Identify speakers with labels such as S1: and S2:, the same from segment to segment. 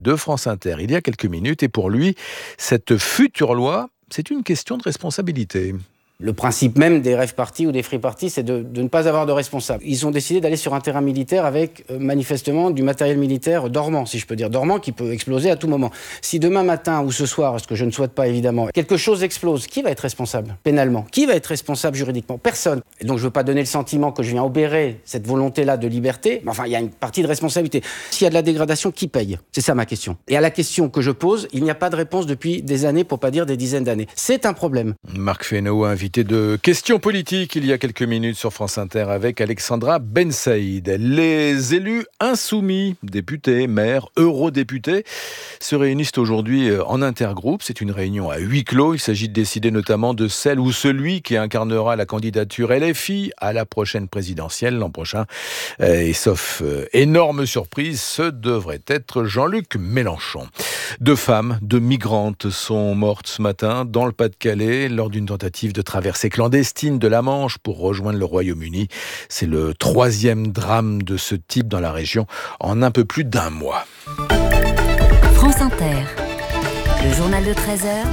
S1: de France Inter il y a quelques minutes. Et pour lui, cette future loi, c'est une question de responsabilité.
S2: Le principe même des rave parties ou des free parties, c'est de ne pas avoir de responsable. Ils ont décidé d'aller sur un terrain militaire avec manifestement du matériel militaire dormant, si je peux dire, dormant qui peut exploser à tout moment. Si demain matin ou ce soir, ce que je ne souhaite pas évidemment, quelque chose explose, qui va être responsable pénalement? Qui va être responsable juridiquement? Personne. Et donc je ne veux pas donner le sentiment que je viens obérer cette volonté-là de liberté, mais enfin il y a une partie de responsabilité. S'il y a de la dégradation, qui paye? C'est ça ma question. Et à la question que je pose, il n'y a pas de réponse depuis des années, pour pas dire des dizaines d'années. C'est un problème.
S1: Marc Fesneau, invité de questions politiques il y a quelques minutes sur France Inter avec Alexandra Ben Saïd. Les élus insoumis, députés, maires, eurodéputés, se réunissent aujourd'hui en intergroupe. C'est une réunion à huis clos. Il s'agit de décider notamment de celle ou celui qui incarnera la candidature LFI à la prochaine présidentielle l'an prochain. Et sauf énorme surprise, ce devrait être Jean-Luc Mélenchon. 2 femmes, 2 migrantes sont mortes ce matin dans le Pas-de-Calais lors d'une tentative de traversée clandestine de la Manche pour rejoindre le Royaume-Uni. C'est le 3e drame de ce type dans la région en un peu plus d'1 mois.
S3: France Inter, le journal de 13h,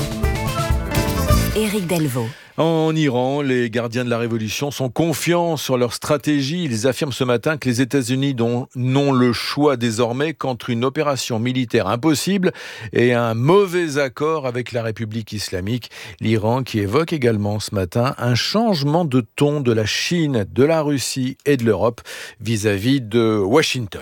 S3: Éric Delvaux.
S1: En Iran, les gardiens de la révolution sont confiants sur leur stratégie. Ils affirment ce matin que les États-Unis n'ont le choix désormais qu'entre une opération militaire impossible et un mauvais accord avec la République islamique. L'Iran qui évoque également ce matin un changement de ton de la Chine, de la Russie et de l'Europe vis-à-vis de Washington.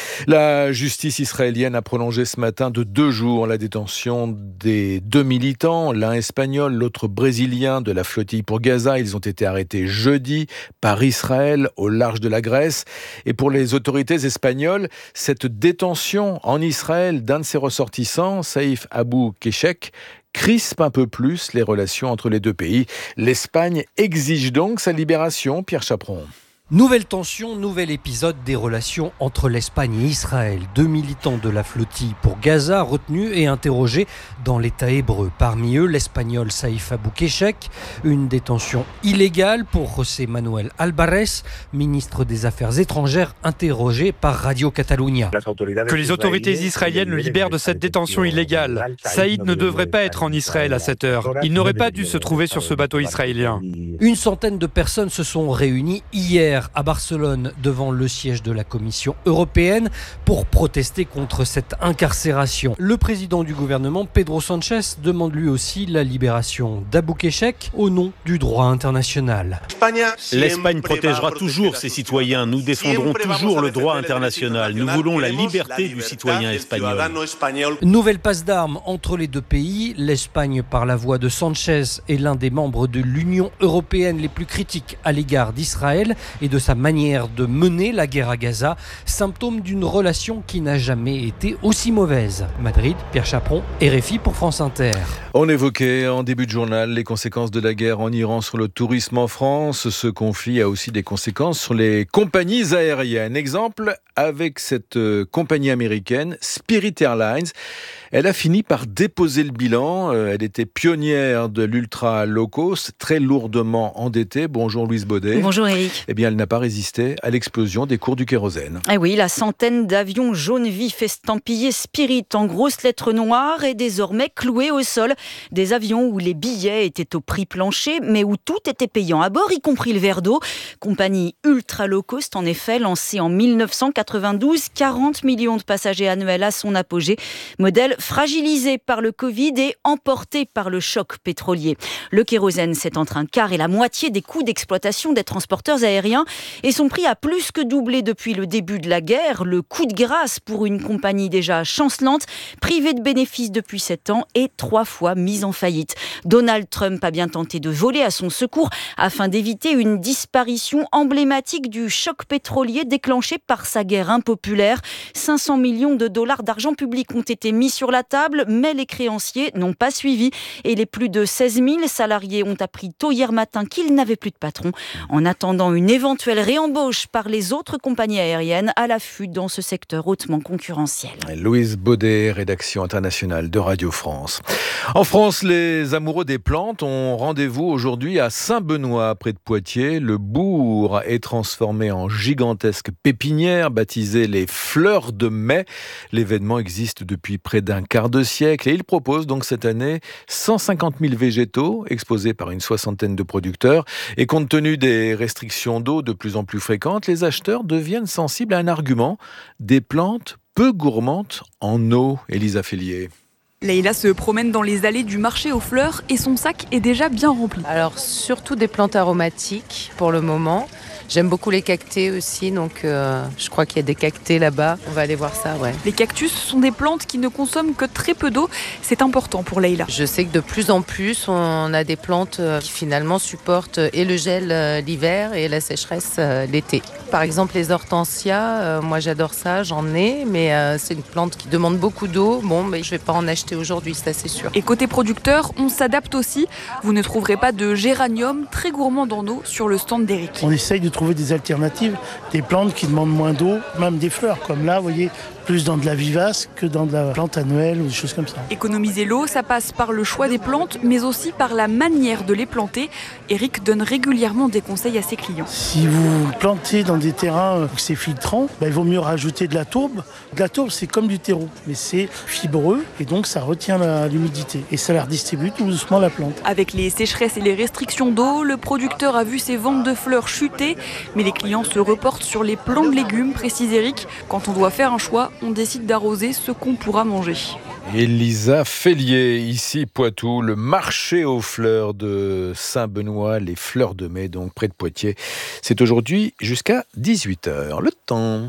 S1: La justice israélienne a prolongé ce matin de 2 jours la détention des 2 militants, l'un espagnol, l'autre brésilien de la flottille pour Gaza. Ils ont été arrêtés jeudi par Israël au large de la Grèce. Et pour les autorités espagnoles, cette détention en Israël d'un de ses ressortissants, Saïf Abou Keshek, crispe un peu plus les relations entre les 2 pays. L'Espagne exige donc sa libération, Pierre Chaperon.
S4: Nouvelle tension, nouvel épisode des relations entre l'Espagne et Israël. 2 militants de la flottille pour Gaza retenus et interrogés dans l'État hébreu. Parmi eux, l'Espagnol Saïf Abou Keshek. Une détention illégale pour José Manuel Alvarez, ministre des Affaires étrangères, interrogé par Radio Catalunya.
S5: Que les autorités israéliennes le libèrent de cette détention illégale. Saïd ne devrait pas être en Israël à cette heure. Il n'aurait pas dû se trouver sur ce bateau israélien.
S4: Une centaine de personnes se sont réunies hier à Barcelone devant le siège de la Commission européenne pour protester contre cette incarcération. Le président du gouvernement, Pedro Sánchez, demande lui aussi la libération d'Abou Keshek au nom du droit international.
S6: L'Espagne protégera toujours ses citoyens. Nous défendrons toujours le droit international. Nous voulons la liberté du citoyen espagnol.
S4: Nouvelle passe d'armes entre les 2 pays. L'Espagne, par la voix de Sánchez, est l'un des membres de l'Union européenne les plus critiques à l'égard d'Israël et de sa manière de mener la guerre à Gaza, symptôme d'une relation qui n'a jamais été aussi mauvaise. Madrid, Pierre Chaperon, RFI pour France Inter.
S1: On évoquait en début de journal les conséquences de la guerre en Iran sur le tourisme en France. Ce conflit a aussi des conséquences sur les compagnies aériennes. Exemple avec cette compagnie américaine, Spirit Airlines. Elle a fini par déposer le bilan. Elle était pionnière de l'ultra low cost, très lourdement endettée. Bonjour Louise Baudet.
S7: Bonjour Eric.
S1: Eh bien, elle n'a pas résisté à l'explosion des cours du kérosène.
S7: Eh oui, la centaine d'avions jaune vif estampillés Spirit en grosses lettres noires est désormais clouée au sol. Des avions où les billets étaient au prix plancher, mais où tout était payant à bord, y compris le verre d'eau. Compagnie ultra low cost, en effet, lancée en 1992, 40 millions de passagers annuels à son apogée. Modèle fragilisé par le Covid et emporté par le choc pétrolier. Le kérosène, c'est entre un quart et la moitié des coûts d'exploitation des transporteurs aériens et son prix a plus que doublé depuis le début de la guerre. Le coup de grâce pour une compagnie déjà chancelante, privée de bénéfices depuis 7 ans et 3 fois mise en faillite. Donald Trump a bien tenté de voler à son secours afin d'éviter une disparition emblématique du choc pétrolier déclenché par sa guerre impopulaire. 500 millions de dollars d'argent public ont été mis sur la table, mais les créanciers n'ont pas suivi et les plus de 16 000 salariés ont appris tôt hier matin qu'ils n'avaient plus de patron. En attendant une éventuelle d'éventuelles réembauches par les autres compagnies aériennes à l'affût dans ce secteur hautement concurrentiel.
S1: Louise Baudet, rédaction internationale de Radio France. En France, les amoureux des plantes ont rendez-vous aujourd'hui à Saint-Benoît, près de Poitiers. Le bourg est transformé en gigantesque pépinière baptisée les Fleurs de Mai. L'événement existe depuis près d'un quart de siècle et il propose donc cette année 150 000 végétaux exposés par une soixantaine de producteurs. Et compte tenu des restrictions d'eau de plus en plus fréquentes, les acheteurs deviennent sensibles à un argument, des plantes peu gourmandes en eau. Élisa Félier.
S8: Leïla se promène dans les allées du marché aux fleurs et son sac est déjà bien rempli.
S9: Alors surtout des plantes aromatiques pour le moment. J'aime beaucoup les cactés aussi, donc je crois qu'il y a des cactés là-bas. On va aller voir ça, ouais.
S8: Les cactus sont des plantes qui ne consomment que très peu d'eau. C'est important pour Leïla.
S9: Je sais que de plus en plus, on a des plantes qui finalement supportent et le gel l'hiver et la sécheresse l'été. Par exemple, les hortensias, moi j'adore ça, j'en ai, mais c'est une plante qui demande beaucoup d'eau. Bon, mais je ne vais pas en acheter aujourd'hui, ça c'est sûr.
S8: Et côté producteur, on s'adapte aussi. Vous ne trouverez pas de géranium très gourmand en eau sur le stand d'Éric.
S10: On essaye de trouver des alternatives, des plantes qui demandent moins d'eau, même des fleurs, comme là, vous voyez, plus dans de la vivace que dans de la plante annuelle ou des choses comme ça.
S8: Économiser l'eau, ça passe par le choix des plantes, mais aussi par la manière de les planter. Éric donne régulièrement des conseils à ses clients.
S10: Si vous plantez dans des terrains où c'est filtrant, il vaut mieux rajouter de la tourbe. De la tourbe, c'est comme du terreau, mais c'est fibreux et donc ça retient l'humidité et ça la redistribue tout doucement la plante.
S8: Avec les sécheresses et les restrictions d'eau, le producteur a vu ses ventes de fleurs chuter, mais les clients se reportent sur les plants de légumes, précise Éric. Quand on doit faire un choix, on décide d'arroser ce qu'on pourra manger.
S1: Élisa Félier, ici Poitou, le marché aux fleurs de Saint-Benoît, les Fleurs de Mai, donc près de Poitiers. C'est aujourd'hui jusqu'à 18h. Le temps.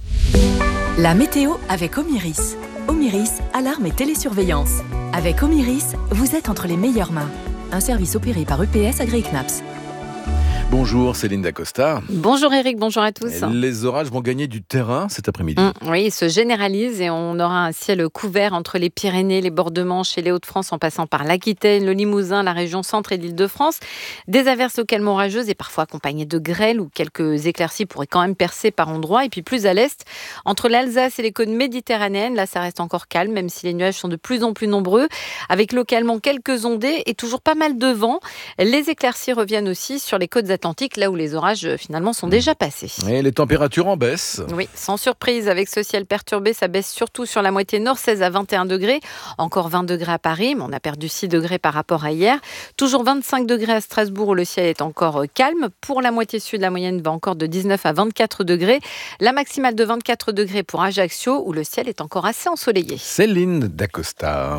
S11: La météo avec Omiris. Omiris, alarme et télésurveillance. Avec Omiris, vous êtes entre les meilleures mains. Un service opéré par EPS AgriKnaps.
S1: Bonjour Céline Dacosta.
S12: Bonjour Eric, bonjour à tous.
S1: Les orages vont gagner du terrain cet après-midi.
S12: Oui, ils se généralisent et on aura un ciel couvert entre les Pyrénées, les bords de Manche et les Hauts-de-France en passant par l'Aquitaine, le Limousin, la région centre et l'Île-de-France. Des averses locales orageuses et parfois accompagnées de grêle où quelques éclaircies pourraient quand même percer par endroits. Et puis plus à l'est, entre l'Alsace et les côtes méditerranéennes, là ça reste encore calme même si les nuages sont de plus en plus nombreux avec localement quelques ondées et toujours pas mal de vent. Les éclaircies reviennent aussi sur les côtes Atlantique, là où les orages finalement sont déjà passés.
S1: Et les températures en baisse.
S12: Oui, sans surprise, avec ce ciel perturbé, ça baisse surtout sur la moitié nord, 16 à 21 degrés. Encore 20 degrés à Paris, mais on a perdu 6 degrés par rapport à hier. Toujours 25 degrés à Strasbourg, où le ciel est encore calme. Pour la moitié sud, la moyenne va encore de 19 à 24 degrés. La maximale de 24 degrés pour Ajaccio, où le ciel est encore assez ensoleillé.
S1: Céline Dacosta.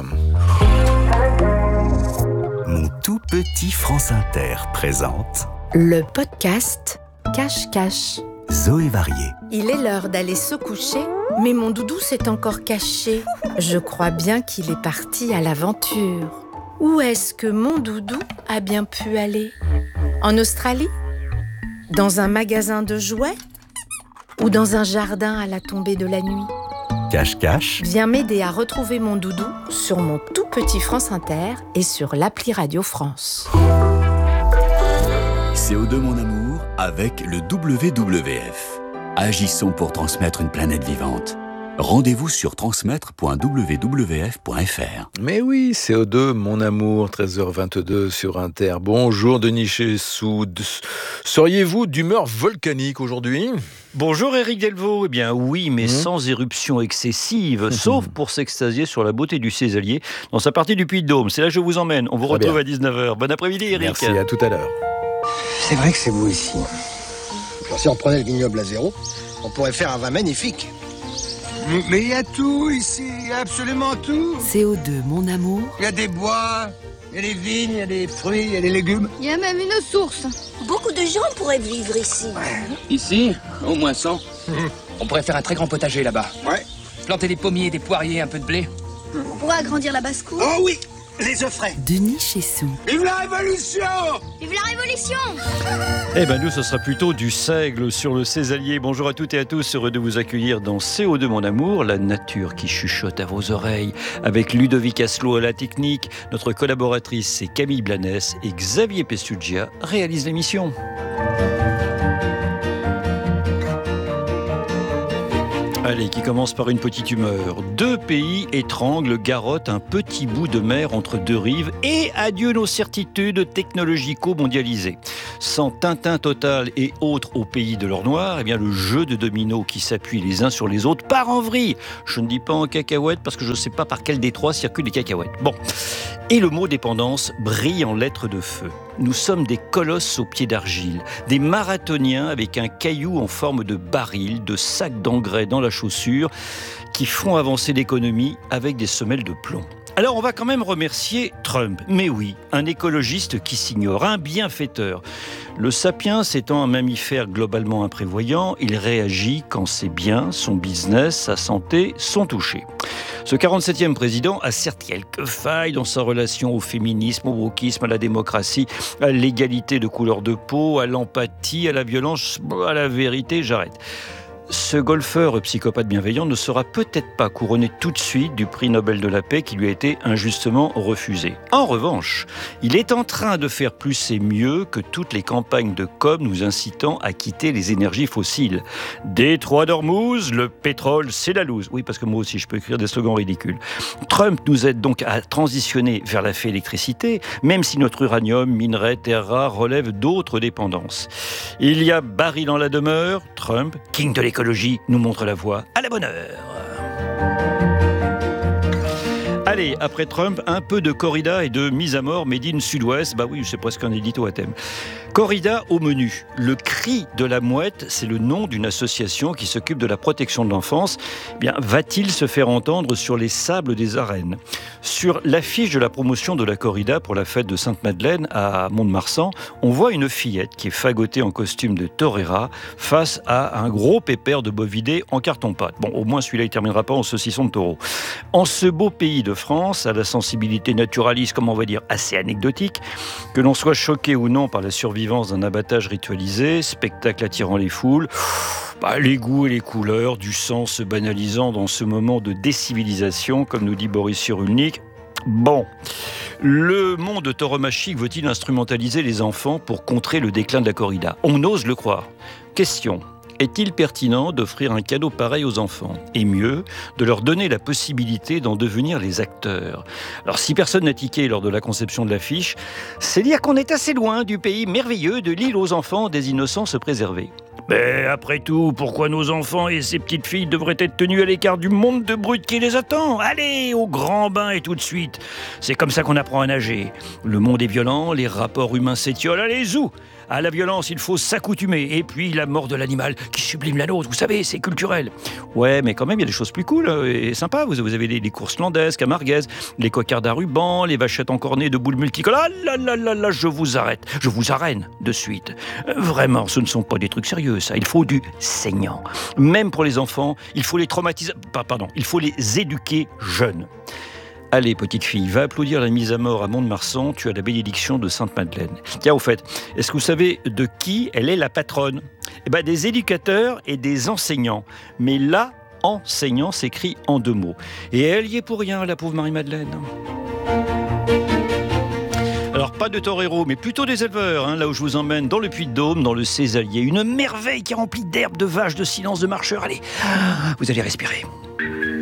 S13: Mon tout petit France Inter présente
S14: le podcast Cache-Cache.
S13: Zoé Varié.
S14: Il est l'heure d'aller se coucher, mais mon doudou s'est encore caché. Je crois bien qu'il est parti à l'aventure. Où est-ce que mon doudou a bien pu aller ? En Australie ? Dans un magasin de jouets ? Ou dans un jardin à la tombée de la nuit ?
S13: Cache-Cache.
S14: Viens m'aider à retrouver mon doudou sur mon tout petit France Inter et sur l'appli Radio France.
S13: CO2 mon amour avec le WWF. Agissons pour transmettre une planète vivante. Rendez-vous sur transmettre.wwf.fr.
S1: Mais oui, CO2 mon amour, 13h22 sur Inter. Bonjour Denis Chessou. Seriez-vous d'humeur volcanique aujourd'hui ?
S15: Bonjour Éric Delvaux. Eh bien oui, mais sans éruption excessive, sauf pour s'extasier sur la beauté du Césalier dans sa partie du Puy-de-Dôme. C'est là que je vous emmène. On vous retrouve à 19h. Bon après-midi Éric.
S1: Merci, à tout à l'heure.
S16: C'est vrai que c'est beau ici. Si on prenait le vignoble à zéro, on pourrait faire un vin magnifique.
S17: Mais il y a tout ici, il y a absolument tout.
S11: CO2, mon amour.
S17: Il y a des bois, il y a des vignes, il y a des fruits, il y a des légumes.
S18: Il y a même une source. Beaucoup de gens pourraient vivre ici.
S19: Ici, au moins 100. On pourrait faire un très grand potager là-bas.
S16: Ouais.
S19: Planter des pommiers, des poiriers, un peu de blé.
S18: On pourrait agrandir la basse-cour.
S16: Oh oui, les œufs frais.
S11: Denis Chessou.
S17: Vive la Révolution!
S18: Vive la Révolution!
S15: Eh ben nous, ce sera plutôt du seigle sur le Césalier. Bonjour à toutes et à tous, heureux de vous accueillir dans CO2 mon amour, la nature qui chuchote à vos oreilles. Avec Ludovic Asselot à la technique, notre collaboratrice c'est Camille Blanes et Xavier Pessugia réalise l'émission. Allez, qui commence par une petite humeur. 2 pays étranglent, garrottent un petit bout de mer entre 2 rives et adieu nos certitudes technologico-mondialisées. Sans Tintin Total et autres au pays de l'or noir, eh bien le jeu de dominos qui s'appuient les uns sur les autres part en vrille. Je ne dis pas en cacahuètes parce que je ne sais pas par quel détroit circulent les cacahuètes. Bon. Et le mot dépendance brille en lettres de feu. Nous sommes des colosses aux pieds d'argile, des marathoniens avec un caillou en forme de baril, de sac d'engrais dans la chaussure, qui font avancer l'économie avec des semelles de plomb. Alors on va quand même remercier Trump. Mais oui, un écologiste qui s'ignore, un bienfaiteur. Le sapiens étant un mammifère globalement imprévoyant, il réagit quand ses biens, son business, sa santé sont touchés. Ce 47e président a certes quelques failles dans sa relation au féminisme, au wokisme, à la démocratie, à l'égalité de couleur de peau, à l'empathie, à la violence, à la vérité, j'arrête. Ce golfeur psychopathe bienveillant ne sera peut-être pas couronné tout de suite du prix Nobel de la paix qui lui a été injustement refusé. En revanche, il est en train de faire plus et mieux que toutes les campagnes de com nous incitant à quitter les énergies fossiles. Détroit d'Ormuz, le pétrole, c'est la loose. Oui, parce que moi aussi, je peux écrire des slogans ridicules. Trump nous aide donc à transitionner vers la féélectricité, même si notre uranium, minerai, terres rares relèvent d'autres dépendances. Il y a Barry dans la demeure, Trump, king de l'écologie, nous montre la voie à la bonne heure. Allez, après Trump, un peu de corrida et de mise à mort made in Sud-Ouest. Bah oui, c'est presque un édito à thème. Corrida au menu. Le cri de la mouette, c'est le nom d'une association qui s'occupe de la protection de l'enfance. Eh bien, va-t-il se faire entendre sur les sables des arènes ? Sur l'affiche de la promotion de la corrida pour la fête de Sainte-Madeleine à Mont-de-Marsan, on voit une fillette qui est fagotée en costume de torera face à un gros pépère de bovidé en carton-pâte. Bon, au moins celui-là, il ne terminera pas en saucisson de taureau. En ce beau pays de France, à la sensibilité naturaliste, comme on va dire, assez anecdotique, que l'on soit choqué ou non par la survivance d'un abattage ritualisé, spectacle attirant les foules, les goûts et les couleurs, du sang se banalisant dans ce moment de décivilisation, comme nous dit Boris Cyrulnik. Bon, le monde tauromachique veut-il instrumentaliser les enfants pour contrer le déclin de la corrida ? On ose le croire. Question. Est-il pertinent d'offrir un cadeau pareil aux enfants ? Et mieux, de leur donner la possibilité d'en devenir les acteurs. Alors si personne n'a tiqué lors de la conception de l'affiche, c'est dire qu'on est assez loin du pays merveilleux de l'île aux enfants des innocents se préserver. Mais après tout, pourquoi nos enfants et ces petites filles devraient être tenus à l'écart du monde de brutes qui les attend ? Allez, au grand bain et tout de suite. C'est comme ça qu'on apprend à nager. Le monde est violent, les rapports humains s'étiolent, allez, zou ! À la violence, il faut s'accoutumer. Et puis, la mort de l'animal qui sublime la nôtre, vous savez, c'est culturel. Ouais, mais quand même, il y a des choses plus cool et sympas. Vous avez les courses landaises, camarguaises, les cocardes à ruban, les vachettes encornées de boules multicolores. Ah là, je vous arrête. Je vous arène de suite. Vraiment, ce ne sont pas des trucs sérieux, ça. Il faut du saignant. Même pour les enfants, il faut les traumatiser. Il faut les éduquer jeunes. Allez, petite fille, va applaudir la mise à mort à Mont-de-Marsan, tu as la bénédiction de Sainte-Madeleine. Tiens, au fait, est-ce que vous savez de qui elle est la patronne ? Eh bien, des éducateurs et des enseignants. Mais là, enseignant s'écrit en 2 mots. Et elle y est pour rien, la pauvre Marie-Madeleine. Alors, pas de torero, mais plutôt des éleveurs, là où je vous emmène, dans le Puy-de-Dôme, dans le Césalier. Une merveille qui est remplie d'herbes, de vaches, de silence, de marcheurs. Allez, vous allez respirer.